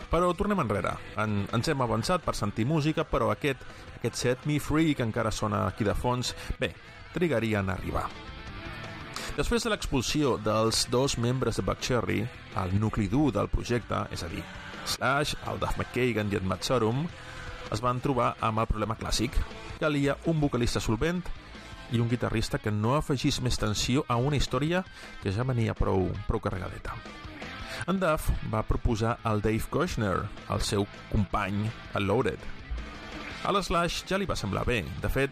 Però tornem enrere. Ens hem avançat per sentir música, però aquest Set Me Free, que encara sona aquí de fons, bé, trigarien a arribar. Després de l'expulsió dels 2 membres de Buckcherry, el nucli dur del projecte, és a dir, Slash, el Duff McKagan i en Matt Sorum, es van trobar amb el problema clàssic. Calia un vocalista solvent i un guitarrista que no afegís més tensió a una història que ja venia prou carregadeta. En Duff va proposar el Dave Kushner, el seu company a Loaded. A l'Slash ja li va semblar bé. De fet,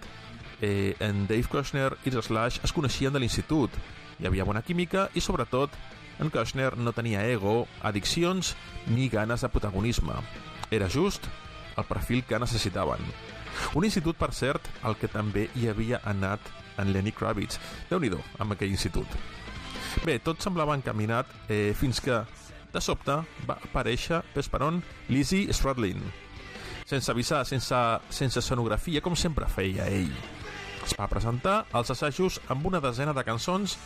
en Dave Kushner i l'Slash es coneixien de l'institut. Hi havia bona química i, sobretot, en Kushner no tenia ego, addiccions ni ganes de protagonisme. Era just el perfil que necessitaven. Un institut, per cert, al que també hi havia anat en Lenny Kravitz. Déu-n'hi-do, amb aquell institut. Bé, tot semblava encaminat fins que, de sobte, va aparèixer, pes per on, Lizzie Stradlin. Sense avisar, sense escenografia, com sempre feia ell. Es va presentar als assajos amb una desena de cançons,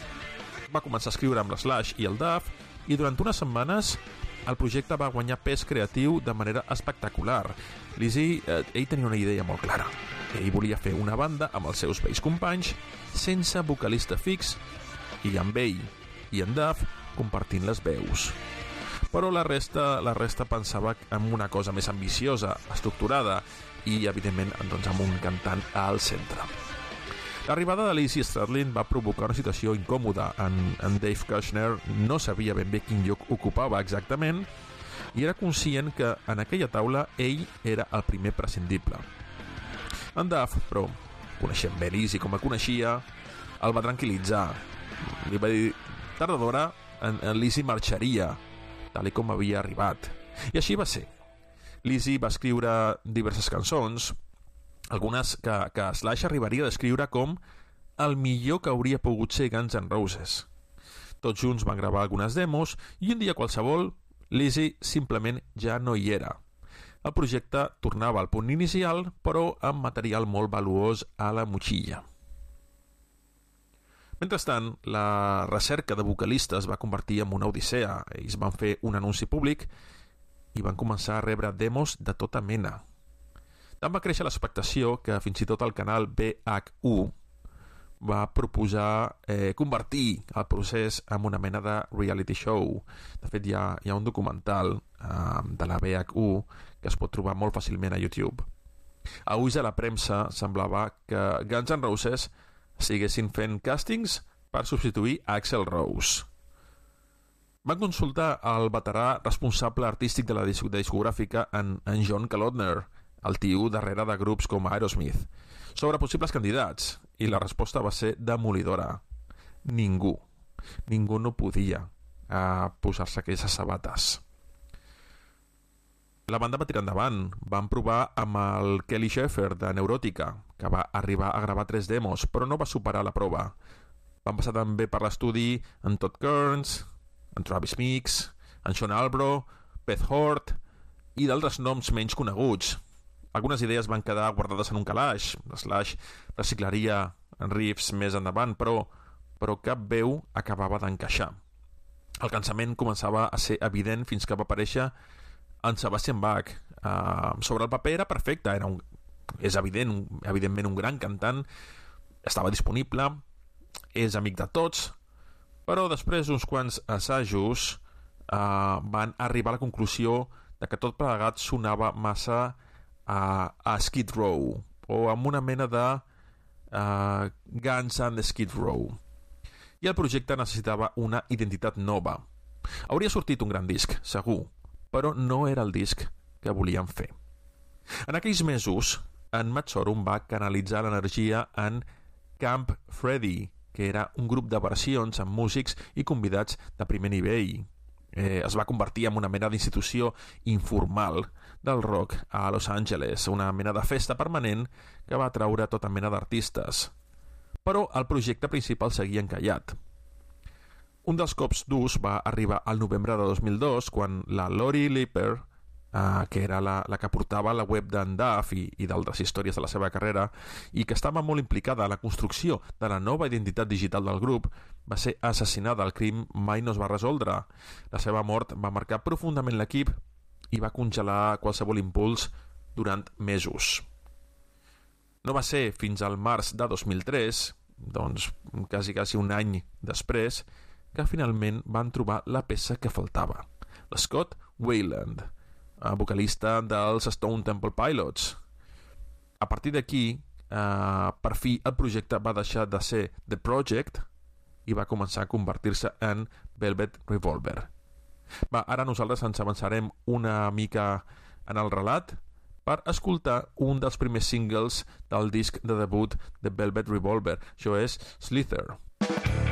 va començar a escriure amb l'Slash i el Duff, i durant unes setmanes el projecte va guanyar pes creatiu de manera espectacular. Lizzie, ell tenia una idea molt clara. Ell volia fer una banda amb els seus vells companys, sense vocalista fix, i amb ell i en Duff compartint les veus. Però la resta pensava en una cosa més ambiciosa, estructurada i, evidentment, doncs, amb un cantant al centre. L'arribada de Lizzie Stradlin va provocar una situació incòmoda. En Dave Kushner no sabia ben bé quin lloc ocupava exactament i era conscient que en aquella taula ell era el primer prescindible. En Duff, però, coneixent bé Lizzie com a coneixia, el va tranquil·litzar. Li va dir, tard o d'hora, en Lizzie marxaria, tal com havia arribat. I així va ser. Lizzie va escriure diverses cançons, algunes que Slash arribaria a descriure com el millor que hauria pogut ser Guns N' Roses. Tots junts van gravar algunes demos i un dia qualsevol Lizzie simplement ja no hi era. El projecte tornava al punt inicial, però amb material molt valuós a la motxilla. Mentrestant, la recerca de vocalistes va convertir en una odissea. Ells van fer un anunci públic i van començar a rebre demos de tota mena. Tant va créixer l'expectació que fins i tot el canal BHU va proposar convertir el procés en una mena de reality show. De fet, hi ha un documental de la BHU que es pot trobar molt fàcilment a YouTube. A ulls de la premsa semblava que Guns N' Roses estiguessin fent càstings per substituir Axl Rose. Van consultar el veterà responsable artístic de la discogràfica, en John Kalodner, el tio darrere de grups com Aerosmith, sobre possibles candidats, i la resposta va ser demolidora. Ningú no podia posar-se aquestes sabates. La banda va tirar endavant. Van provar amb el Kelly Sheffer de Neurotica, que va arribar a gravar 3 demos, però no va superar la prova. Van passar també per l'estudi en Todd Kearns, en Travis Mix, en Sean Albro, Beth Hort i d'altres noms menys coneguts. Algunes idees van quedar guardades en un calaix. Slash reciclaria en riffs més endavant, però cap veu acabava d'encaixar. El cansament començava a ser evident fins que va aparèixer en Sebastian Bach. Sobre el paper era perfecte, és evidentment un gran cantant, estava disponible, és amic de tots, però després d'uns quants assajos van arribar a la conclusió de que tot plegat sonava massa a Skid Row, o amb una mena de Guns and Skid Row, i el projecte necessitava una identitat nova. Hauria sortit un gran disc, segur, però no era el disc que volien fer. En aquells mesos, en Matt Sorum va canalitzar l'energia en Camp Freddy, que era un grup de versions amb músics i convidats de primer nivell. Es va convertir en una mena d'institució informal del rock a Los Angeles, una mena de festa permanent que va atraure tota mena d'artistes. Però el projecte principal seguia encallat. Un dels cops durs va arribar al novembre de 2002, quan la Lori Lipper, que era la que portava la web d'en Duff i d'altres històries de la seva carrera, i que estava molt implicada en la construcció de la nova identitat digital del grup, va ser assassinada. El crim mai no es va resoldre. La seva mort va marcar profundament l'equip i va congelar qualsevol impuls durant mesos. No va ser fins al març de 2003, doncs quasi un any després, que finalment van trobar la peça que faltava, l'Scott Weiland, vocalista dels Stone Temple Pilots. A partir d'aquí, per fi el projecte va deixar de ser The Project i va començar a convertir-se en Velvet Revolver. Ara nosaltres ens avançarem una mica en el relat per escoltar un dels primers singles del disc de debut de Velvet Revolver. Això és Slither.